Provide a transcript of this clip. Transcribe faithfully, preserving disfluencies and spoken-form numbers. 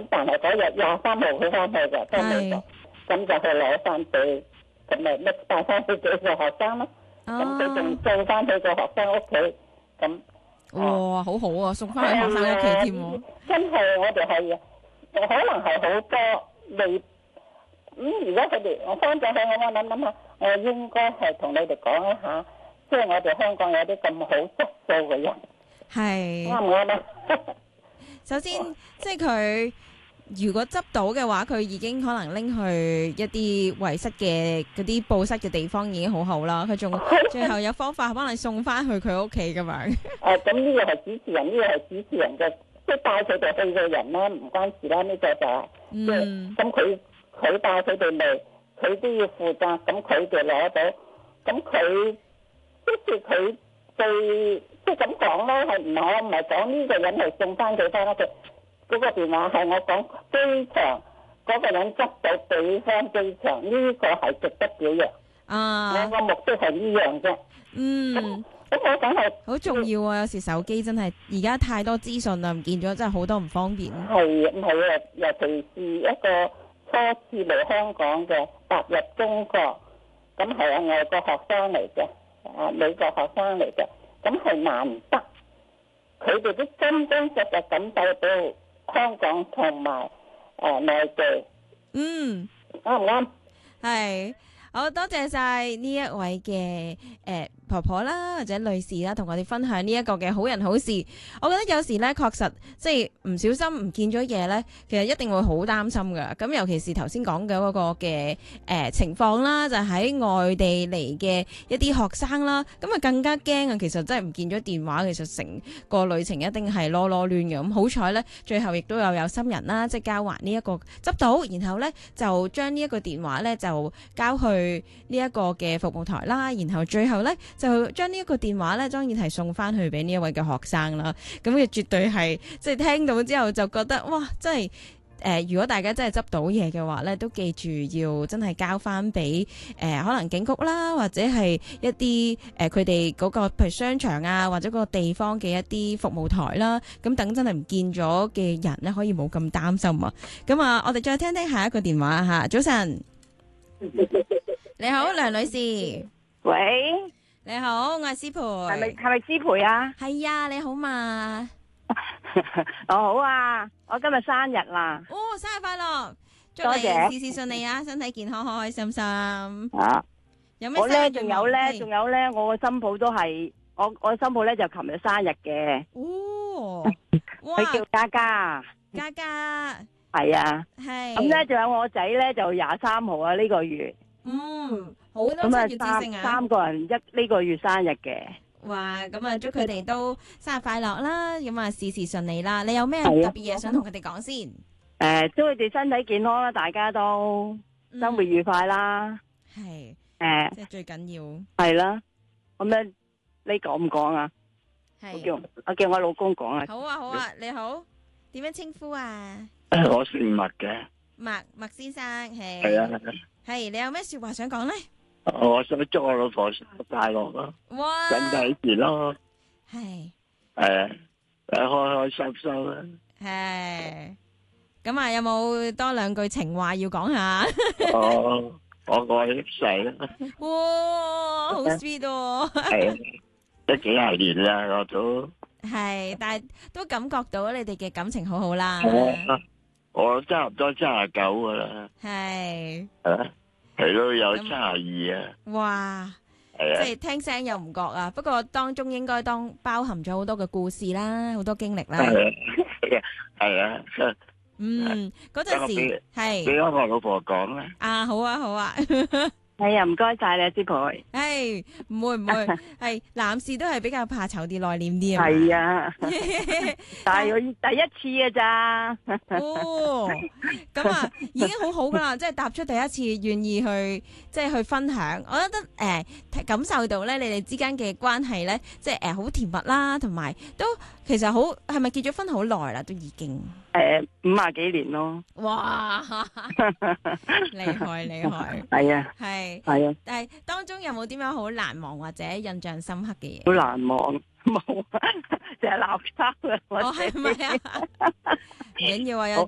但係嗰日廿三號佢翻去嘅，翻美國，咁就去攞翻俾，咁咪拎帶翻去俾個學生咯。咁佢仲送翻去個學生屋企，咁哇，好好啊，送翻去學生屋企添喎。 真係我哋係，可能係好多未。咁如果佢哋我翻咗去，我我諗諗下，我應該係同你哋講一下，即係我哋香港有啲咁好質素嘅人， 係啱唔啱啊？ 首先，即係佢如果執到嘅話，佢已經可能拎去一啲遺失嘅嗰啲報失嘅地方已經好好啦。佢仲最後有方法幫你送翻去佢屋企噶嘛？ 誒，咁呢個係主持人，呢個係主持人嘅，即係帶佢哋去嘅人啦，唔關事啦。呢個就係即係咁佢。佢帶佢哋嚟，佢都要負責。咁佢哋攞到，咁佢即係佢對，即係咁講啦。係唔係我唔係講呢個人係送翻佢翻屋企，嗰個電話係我講機場嗰個人執到俾翻機場，呢個係值得表揚。 啊！ 我個目的係呢樣啫。 嗯。 咁我梗係好重要啊！有時手機真係而家太多資訊啦，唔見咗真係好多唔方便。 係唔係啊？尤其是一個初次嚟香港嘅踏入中國，咁係啊外國學生嚟嘅，啊美國學生嚟嘅，咁係難得，佢哋都真真實實感受到香港同埋誒內地。 嗯， 啱唔啱？ 係。好多謝晒呢一位嘅誒、呃、婆婆啦，或者女士啦，同我哋分享呢一個嘅好人好事。我覺得有時咧，確實即係唔小心唔見咗嘢咧，其實一定會好擔心噶。咁尤其是頭先講嘅嗰個嘅誒、呃、情況啦，就喺、是、外地嚟嘅一啲學生啦，咁啊更加驚啊！其實真係唔見咗電話，其實成個旅程一定係囉囉攣嘅。咁好彩咧，最後亦都有有心人啦，即係交還呢一個執到，然後咧就將呢一個電話咧就交去去呢一個嘅服務台啦，然後最後咧就將呢一個電話咧，當然係送翻去俾呢一位嘅學生啦。咁嘅絕對係即係聽到之後就覺得哇，真係誒、呃！如果大家真係執到嘢嘅話咧，都記住要真係交翻俾誒可能警局啦，或者係一啲誒佢哋嗰個譬如商場啊，或者嗰個地方嘅一啲服務台啦。咁等真係唔見咗嘅人咧，可以冇咁擔心啊。咁啊，我哋再聽聽下一個電話吓，早晨。你好，梁女士。 喂， 你好，我係師培。 係咪係咪師培啊？ 係啊，你好嘛？ 我好啊，我今日生日啦。 哦，生日快樂！祝多謝， 事事順利啊，身體健康，開開心心。 啊， 有咩？ 我咧仲有咧，仲有咧，我個新抱都係我我新抱咧就琴日生日嘅。 哦， 佢叫嘉嘉。 嘉嘉。 係啊。 係。 咁咧，仲有我仔咧就廿三號啊，呢個月。 嗯，好多七月之星啊！ 三個人一呢個月生日嘅。 哇，咁啊，祝佢哋都生日快樂啦！咁啊，事事順利啦！你有咩特別嘢想同佢哋講先？ 誒、呃，祝佢哋身體健康啦，大家都生活愉快啦。 係、 嗯，誒、呃， 即係最緊要。係啦，咁樣你講唔講啊？係，我叫我叫我老公講啊。 好啊，好啊，你好，點樣稱呼啊？ 我姓麥嘅。 麥麥先生係。 係啊。 係，你有咩說話想講咧？ 我想祝我老婆生日快樂咯， 哇， 身體健咯， 係， 誒，誒，開開心心啦。 係，咁啊，有冇多兩句情話要講下？ 哦，我愛你細啦。 哇，好 sweet 喎。 係，都幾廿年啦，我都。 係，但係都感覺到你哋嘅感情好好啦。 我差唔多七十九噶啦， 係， 係係咯，有七十二啊。 哇， 係啊， 即係聽聲又唔覺啊，不過當中應該當包含咗好多嘅故事啦，好多經歷啦。 係啊，係啊。 嗯，嗰陣時係俾我老婆講啦。 啊，好啊，好啊。 係啊，唔該晒你，師婆。 誒，唔會唔會，係男士都係比較怕醜啲、內斂啲啊。 係啊，但係我第一次嘅咋。 哦，咁啊，已經好好噶啦，即係踏出第一次，願意去即係去分享。我覺得誒、呃，感受到咧，你哋之間嘅關係咧，即係誒好甜蜜啦，同埋都其實好係咪結咗婚好耐啦？都已經誒五廿幾年咯。 哇，厲害厲害。 係啊。 係。 係啊， 但係當中有冇啲咩好難忘或者印象深刻嘅嘢？ 好難忘，冇，淨係鬧交嘅。 哦，係咪啊？唔緊要啊，有